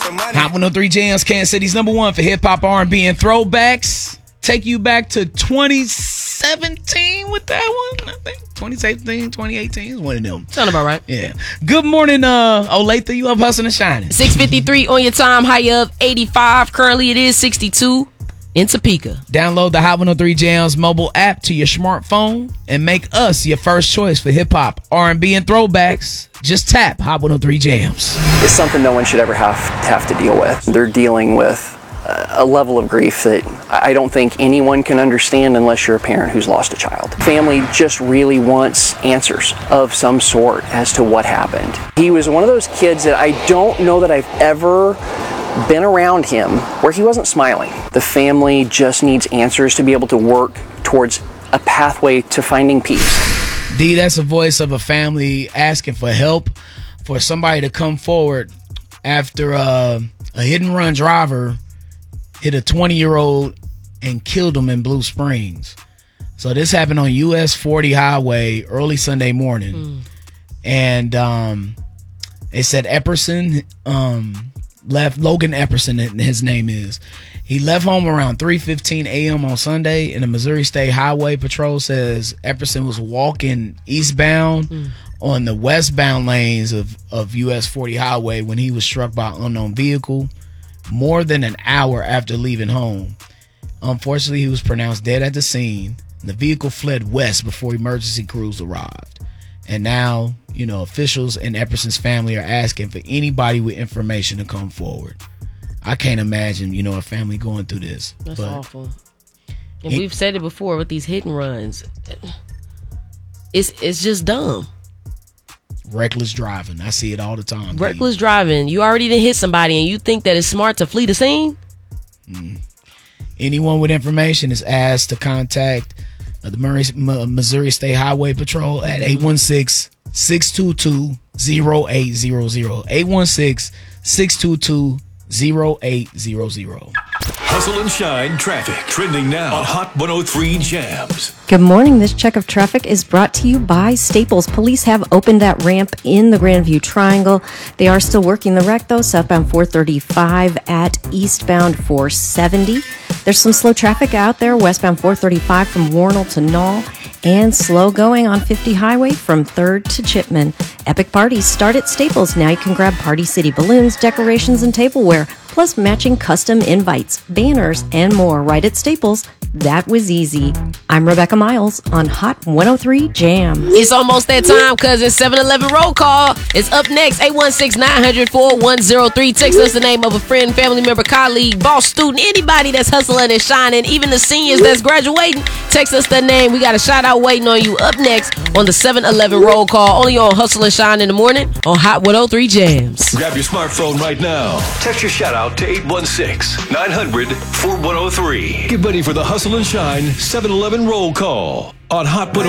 Hot 103 Jams, Kansas City's #1 for hip hop, R&B, and throwbacks. Take you back to 2017 with that one, I think. 2017, 2018 is one of them. Sound about right. Yeah. Good morning, Olathe. You up hustling and shining. 6:53 on your time, high of 85. Currently it is 62 in Topeka. Download the Hot 103 Jams mobile app to your smartphone and make us your first choice for hip hop, R&B, and throwbacks. Just tap Hot 103 Jams. It's something no one should ever have to deal with. They're dealing with a level of grief that I don't think anyone can understand unless you're a parent who's lost a child. Family just really wants answers of some sort as to what happened. He was one of those kids that I don't know that I've ever been around him where he wasn't smiling. The family just needs answers to be able to work towards a pathway to finding peace. D, that's a voice of a family asking for help, for somebody to come forward after a hit-and-run driver hit a 20-year-old and killed him in Blue Springs. So this happened on US 40 highway early Sunday morning. And they said Epperson left, Logan Epperson, his name is. He left home around 3:15 a.m. on Sunday, and the Missouri State Highway Patrol says Epperson was walking eastbound on the westbound lanes of US 40 highway when he was struck by an unknown vehicle more than an hour after leaving home. Unfortunately, he was pronounced dead at the scene. The vehicle fled west before emergency crews arrived. And now, officials and Epperson's family are asking for anybody with information to come forward. I can't imagine, a family going through this. That's awful. And we've said it before with these hit and runs. It's just dumb. Reckless driving. I see it all the time. Reckless driving. You already done hit somebody and you think that it's smart to flee the scene? Anyone with information is asked to contact the Missouri State Highway Patrol at 816-622-0800. 816-622-0800. Hustle and Shine traffic trending now on Hot 103 Jams. Good morning. This check of traffic is brought to you by Staples. Police have opened that ramp in the Grandview Triangle. They are still working the wreck, though, southbound 435 at eastbound 470. There's some slow traffic out there, westbound 435 from Warnell to Knoll, and slow going on 50 Highway from 3rd to Chipman. Epic parties start at Staples. Now you can grab Party City balloons, decorations, and tableware, plus matching custom invites, banners, and more right at Staples. That was easy. I'm Rebecca Miles on Hot 103 Jam. It's almost that time, cuz it's 7-Eleven roll call. It's up next. 816-900-4103. Text us the name of a friend, family member, colleague, boss, student, anybody that's hustling and shining, even the seniors that's graduating. Text us the name. We got a shout out waiting on you up next on the 7-Eleven roll call. Only on Hustle and Shine in the morning on Hot 103 Jams. Grab your smartphone right now. Text your shout out to 816-900-4103. Get ready for the Hustle and Shine 7-Eleven roll call on Hot 103.